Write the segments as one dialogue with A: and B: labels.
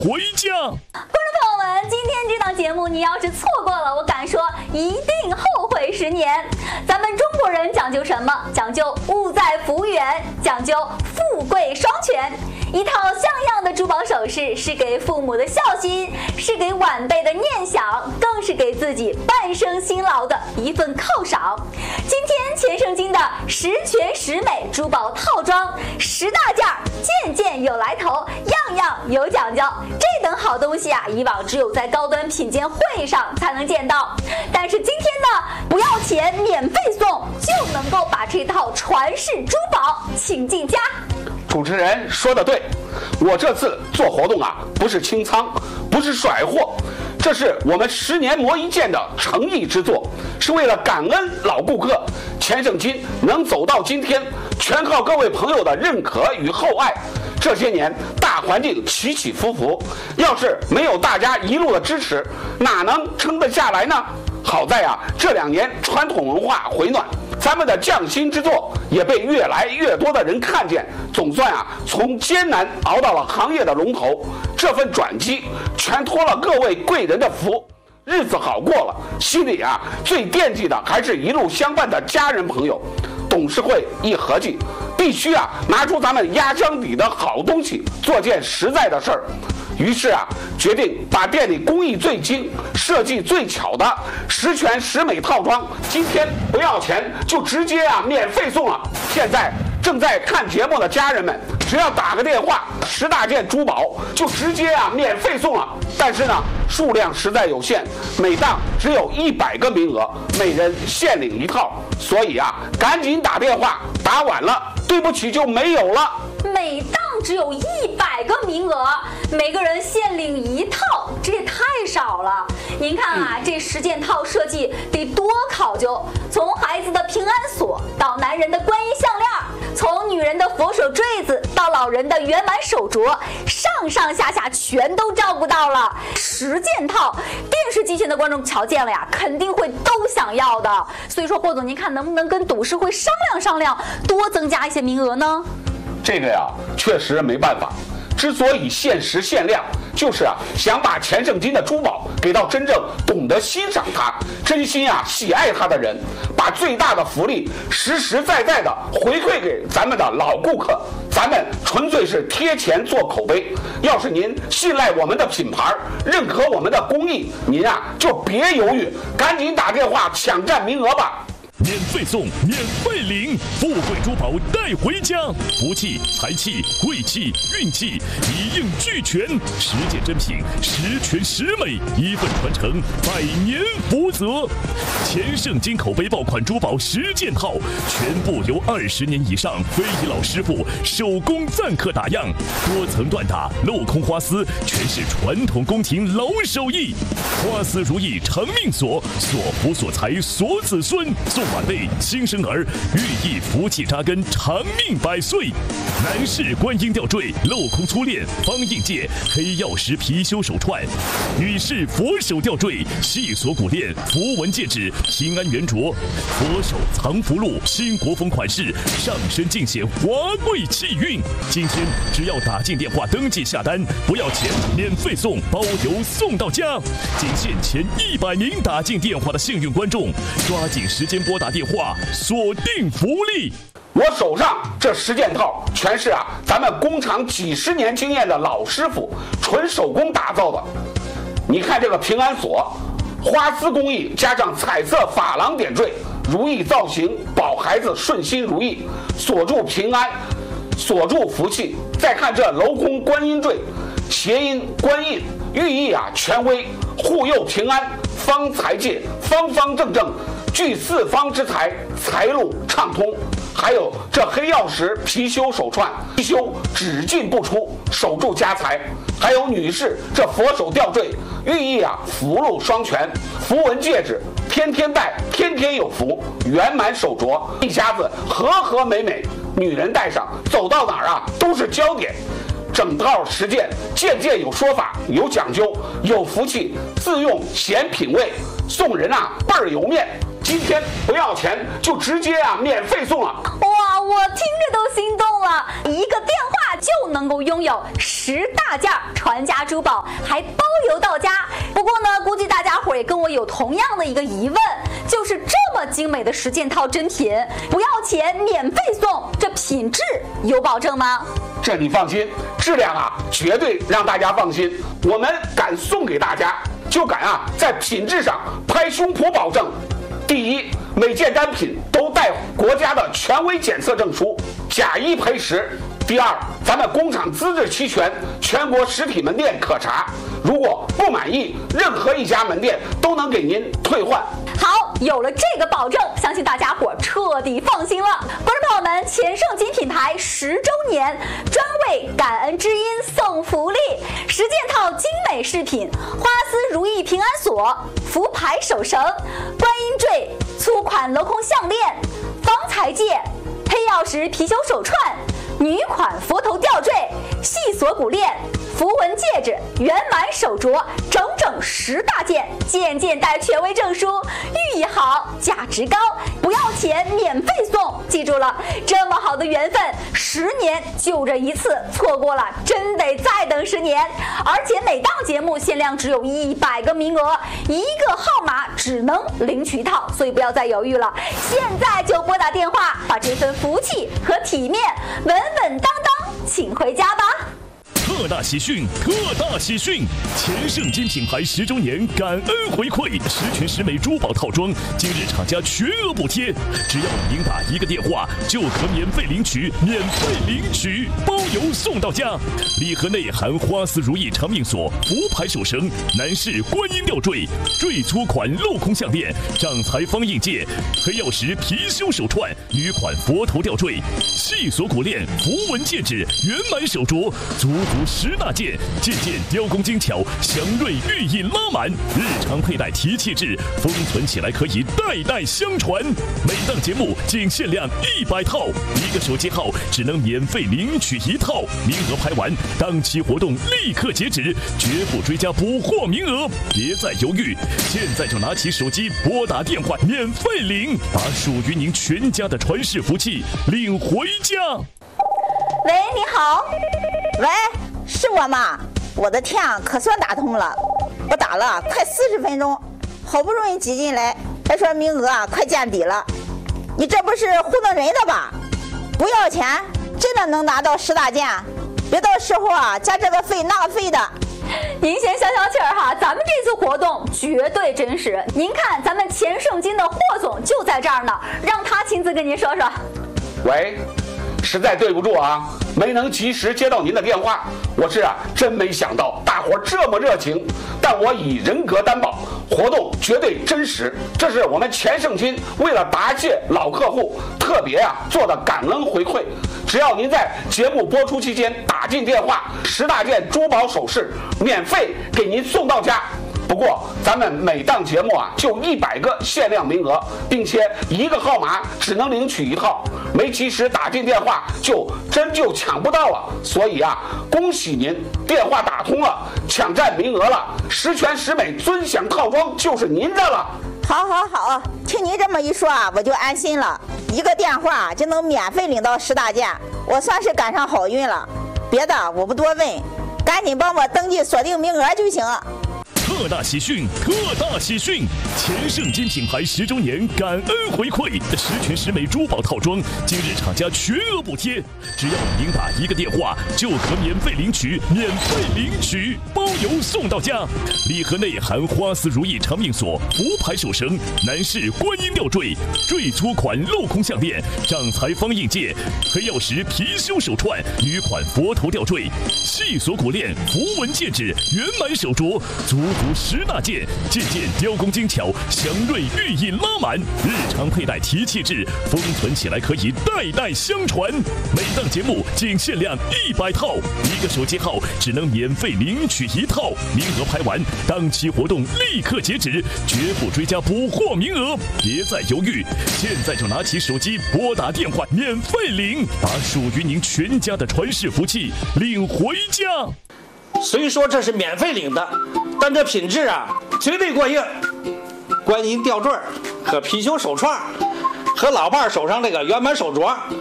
A: 回家。
B: 观众朋友们，今天这档节目你要是错过了，我敢说一定后悔10年。咱们中国人讲究什么？讲究物在福源，讲究富贵双全。一套像样的珠宝首饰是给父母的孝心，是给晚辈的念想，更是给自己半生辛劳的一份犒赏。今天钱圣经的十全十美珠宝套装，10大件，件件有来头，样样有讲究。这等好东西啊，以往只有在高端品鉴会上才能见到。但是今天呢，不要钱免费送，就能够把这套传世珠宝请进家。
C: 主持人说的对，我这次做活动啊，不是清仓，不是甩货，这是我们10年磨一剑的诚意之作，是为了感恩老顾客。钱圣金能走到今天，全靠各位朋友的认可与厚爱。这些年大环境起起伏伏，要是没有大家一路的支持，哪能撑得下来呢？好在啊，这2年传统文化回暖，咱们的匠心之作也被越来越多的人看见，总算啊从艰难熬到了行业的龙头。这份转机全托了各位贵人的福，日子好过了，心里啊最惦记的还是一路相伴的家人朋友。董事会一合计，必须啊拿出咱们压箱底的好东西，做件实在的事儿。于是啊，决定把店里工艺最精、设计最巧的10全10美套装，今天不要钱，就直接啊免费送了。现在正在看节目的家人们，只要打个电话，10大件珠宝就直接啊免费送了。但是呢，数量实在有限，每档只有100个名额，每人限领1套，所以啊，赶紧打电话，打晚了，对不起就没有了。
B: 每档只有100个名额，每个人限领1套，这也太少了。您看啊，这10件套设计得多考究，从孩子的平安锁到男人的观音项链，从女人的佛手坠子到老人的圆满手镯，上上下下全都照顾到了。10件套，电视机前的观众瞧见了呀，肯定会都想要的。所以说，霍总，您看能不能跟董事会商量商量，多增加一些名额呢？
C: 这个呀，确实没办法。之所以限时限量，就是啊，想把钱圣金的珠宝给到真正懂得欣赏它、真心啊喜爱它的人，把最大的福利实实在在的回馈给咱们的老顾客。咱们纯粹是贴钱做口碑。要是您信赖我们的品牌，认可我们的工艺，您啊就别犹豫，赶紧打电话抢占名额吧。
A: 免费送，免费领，富贵珠宝带回家，福气、财气、贵气、运气一应俱全，10件珍品，10全10美，一份传承，100年福泽。钱圣金口碑爆款珠宝10件套，全部由20年以上非遗老师傅手工赞刻打样，多层缎打、镂空花丝，全是传统宫廷老手艺。花丝如意长命锁，锁福锁财锁子孙，送晚辈新生儿，寓意福气扎根，长命100岁。男士观音吊坠、镂空粗链、方印戒、黑曜石貔貅手串；女士佛手吊坠、细锁骨链、符文戒指、平安圆镯；佛手藏福禄，新国风款式，上身尽显华贵气韵。今天只要打进电话登记下单，不要钱，免费送，包邮送到家。仅限前100名打进电话的幸运观众，抓紧时间拨打电话，锁定福利。
C: 我手上这10件套全是啊咱们工厂几10年经验的老师傅纯手工打造的。你看这个平安锁，花丝工艺加上彩色珐琅点缀，如意造型，保孩子顺心如意，锁住平安，锁住福气。再看这镂空观音坠，谐音观印，寓意啊权威，护佑平安，方财界，方方正正，聚4方之财，财路畅通。还有这黑曜石貔貅手串，貔貅只进不出，守住家财。还有女士这佛手吊坠，寓意啊福禄双全，符文戒指，天天戴，天天有福，圆满手镯，一家子和和美美，女人戴上走到哪儿啊都是焦点。整套10件，件件有说法，有讲究，有福气，自用显品味，送人啊倍儿有面。今天不要钱，就直接啊免费送了。
B: 哇， 我听着都心动了，一个电话就能够拥有10大件传家珠宝，还包邮到家。不过呢，估计大家伙也跟我有同样的一个疑问，就是这么精美的10件套珍品，不要钱免费送，这品质有保证吗？
C: 这你放心，质量啊绝对让大家放心。我们敢送给大家，就敢啊在品质上拍胸脯保证。第一，每件单品都带国家的权威检测证书，假一赔10。第二，咱们工厂资质齐全，全国实体门店可查，如果不满意，任何一家门店都能给您退换。
B: 好，有了这个保证，相信大家伙彻底放心了。观众朋友们，钱盛金品牌10周年专为感恩知音送福利，10件套精美饰品，花丝如意平安锁、福牌手绳、观音坠、粗款镂空项链、方财戒、黑曜石貔貅手串、女款佛头吊坠、细锁骨链、符文戒指、圆满手镯，整整10大件，件件带权威证书，寓意好，价值高，不要钱免费送。记住了，这么好的缘分，10年就这一次，错过了真得再等10年。而且每档节目限量只有100个名额，一个号码只能领取一套，所以不要再犹豫了，现在就拨打电话，把这份福气和体面稳稳当当请回家吧。
A: 特大喜讯！特大喜讯！钱盛金品牌10周年感恩回馈，10全10美珠宝套装，今日厂家全额补贴，只要您打一个电话就可免费领取，包邮送到家。礼盒内含花丝如意长命锁、福牌手绳、男士观音吊坠、坠粗款镂空项链、掌财方印戒、黑曜石貔貅手串、女款佛头吊坠、细锁骨链、符文戒指、圆满手镯，足10大件，件件雕工精巧，祥瑞寓意拉满，日常佩戴提气质，封存起来可以代代相传。每档节目仅限量100套，一个手机号只能免费领取1套，名额拍完，当期活动立刻截止，绝不追加补货名额，别再犹豫，现在就拿起手机拨打电话免费领，把属于您全家的传世福气领回家。
B: 喂，你好。
D: 喂，是我吗？我的天啊，可算打通了，我打了快40分钟，好不容易挤进来，还说名额啊快见底了。你这不是糊弄人的吧？不要钱，真的能拿到10大件？别到时候啊加这个费那个费的。
B: 您先消消气儿哈，咱们这次活动绝对真实。您看，咱们钱盛金的霍总就在这儿呢，让他亲自跟您说说。
C: 喂，实在对不住啊，没能及时接到您的电话。我是真没想到大伙这么热情，但我以人格担保，活动绝对真实。这是我们钱盛金为了答谢老客户特别做的感恩回馈。只要您在节目播出期间打进电话，10大件珠宝首饰免费给您送到家。不过咱们每档节目就100个限量名额，并且一个号码只能领取1套，没及时打进电话就抢不到了。所以恭喜您电话打通了，抢占名额了，10全10美尊享套装就是您的了。
D: 好，听你这么一说我就安心了，一个电话就能免费领到10大件，我算是赶上好运了。别的我不多问，赶紧帮我登记锁定名额就行。
A: 特大喜讯！特大喜讯！钱盛金品牌10周年感恩回馈10全10美珠宝套装，今日厂家全额补贴，只要您打一个电话就可免费领取，包邮送到家。礼盒内含花丝如意长命锁、福牌手绳、男士观音吊坠、坠粗款镂空项链、掌财方印戒、黑曜石貔貅手串、女款佛头吊坠、细锁骨链、符文戒指、圆满手镯，足10大件，件件雕工精巧，祥瑞寓意拉满，日常佩戴提气质，封存起来可以代代相传。每档节目仅限量100套，一个手机号只能免费领取1套，名额拍完，当期活动立刻截止，绝不追加补货名额，别再犹豫，现在就拿起手机拨打电话免费领，把属于您全家的传世福气领回家。
E: 虽说这是免费领的，但这品质绝对过硬。观音吊坠和貔貅手串，和老伴手上这个圆满手镯，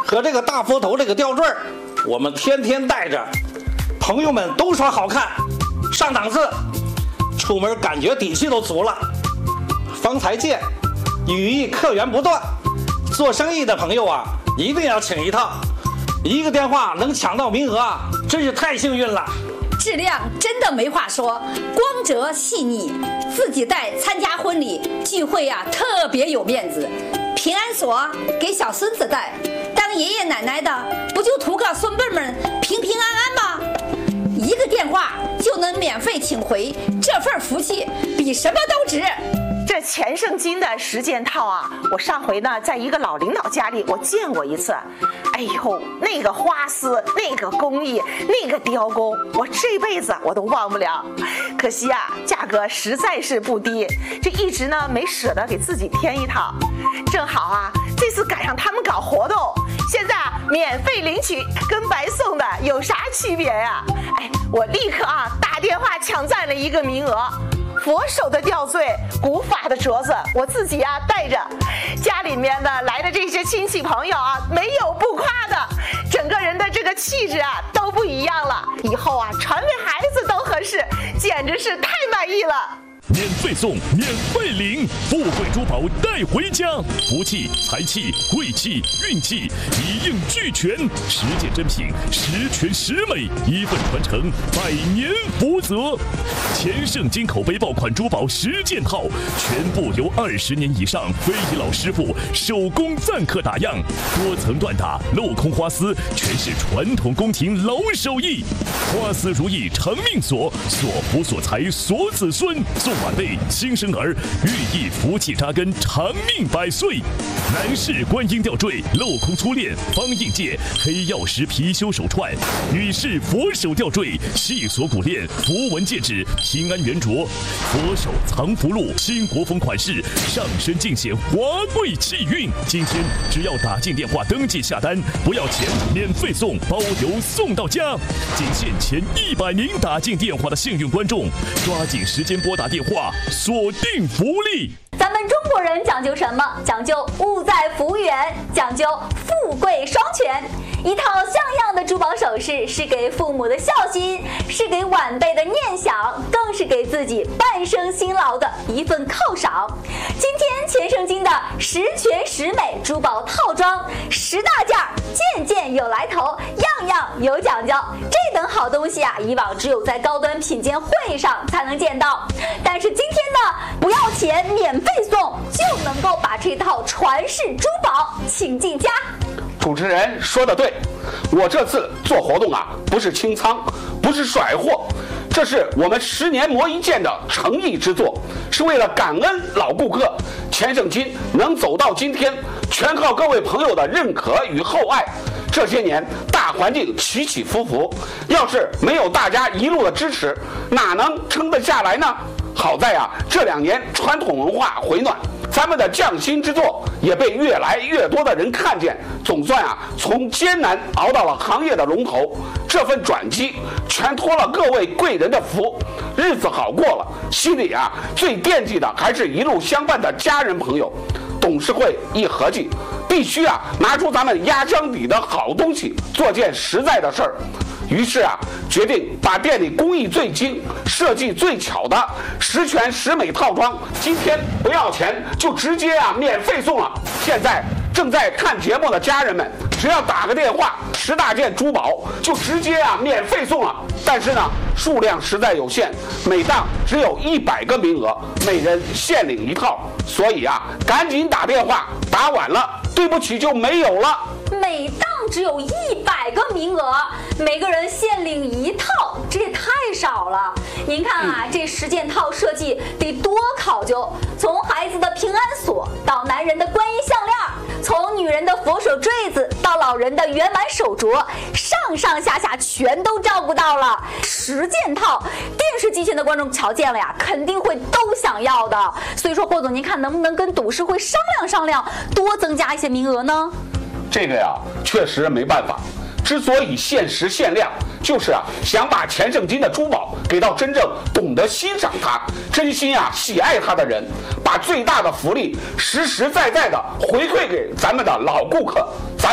E: 和这个大佛头这个吊坠，我们天天戴着，朋友们都说好看，上档次，出门感觉底气都足了。方才见，语意客源不断，做生意的朋友啊，一定要请一套，一个电话能抢到名额啊，真是太幸运了。
F: 质量真的没话说，光泽细腻，自己戴参加婚礼聚会啊，特别有面子。平安锁给小孙子戴，当爷爷奶奶的不就图个孙辈们平平安安吗？一个电话就能免费请回，这份福气比什么都值。
G: 这钱圣金的10件套啊，我上回呢在一个老领导家里我见过一次，哎呦，那个花丝，那个工艺，那个雕工，我这辈子我都忘不了。可惜啊，价格实在是不低，这一直呢没舍得给自己添一套。正好啊，这次赶上他们搞活动，现在免费领取，跟白送的有啥区别呀？哎，我立刻啊打电话抢占了一个名额。佛手的吊坠，古法的镯子，我自己啊戴着，家里面的来的这些亲戚朋友啊，没有不夸的，整个人的这个气质啊都不一样了，以后啊传给孩子都合适，简直是太满意了。
A: 免费送，免费领，富贵珠宝带回家，福气、财气、贵气、运气一应俱全，10件珍品，10全10美，1份传承，100年福泽。钱圣金口碑爆款珠宝10件套，全部由20年以上非遗老师傅手工赞刻打样，多层缎打，镂空花丝，全是传统宫廷老手艺。花丝如意长命锁，锁福锁财锁子孙，送晚辈新生儿，寓意福气扎根，长命100岁。男士观音吊坠，镂空粗链，方印戒，黑曜石貔貅手串；女士佛手吊坠，细锁骨链，符文戒指，平安圆镯，佛手藏福禄，新国风款式，上身尽显华贵气运。今天只要打进电话登记下单，不要钱，免费送，包邮送到家。仅限前100名打进电话的幸运观众，抓紧时间拨打电话，锁定福利。
B: 咱们中国人讲究什么？讲究物在福源，讲究富贵双全。一套像样的珠宝首饰是给父母的孝心，是给晚辈的念想，更是给自己半生辛劳的一份犒赏。今天钱圣金的10全10美珠宝套装，10大件，件件有来头，样样有讲究。这等好东西啊，以往只有在高端品鉴会上才能见到，但是今天呢，不要钱，免费送，就能够把这套传世珠宝请进家。
C: 主持人说的对，我这次做活动啊，不是清仓，不是甩货，这是我们10年磨一剑的诚意之作，是为了感恩老顾客。钱圣金能走到今天，全靠各位朋友的认可与厚爱。这些年大环境起起伏伏，要是没有大家一路的支持，哪能撑得下来呢？好在啊，这2年传统文化回暖，咱们的匠心之作也被越来越多的人看见，总算啊从艰难熬到了行业的龙头。这份转机全托了各位贵人的福，日子好过了，心里啊最惦记的还是一路相伴的家人朋友。董事会一合计，必须啊拿出咱们压箱底的好东西，做件实在的事儿。于是啊，决定把店里工艺最精、设计最巧的10全10美套装，今天不要钱，就直接啊免费送了。现在正在看节目的家人们，只要打个电话，10大件珠宝就直接啊免费送了。但是呢，数量实在有限，每档只有100个名额，每人限领1套，所以啊，赶紧打电话，打晚了，对不起就没有了。
B: 每档只有100个名额，每个人限领1套，这也太少了。您看啊，这10件套设计得多考究，从孩子的平安锁到男人的观音项链，从女人的佛手坠子到老人的圆满手镯，上上下下全都照顾到了。10件套，电视机前的观众瞧见了呀，肯定会都想要的。所以说，霍总，您看能不能跟董事会商量商量，多增加一些名额呢？
C: 这个呀，确实没办法。之所以限时限量，就是啊，想把钱圣金的珠宝给到真正懂得欣赏它、真心啊喜爱它的人，把最大的福利实实在在的回馈给咱们的老顾客。咱们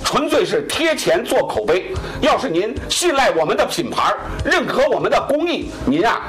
C: 纯粹是贴钱做口碑。要是您信赖我们的品牌，认可我们的工艺，您啊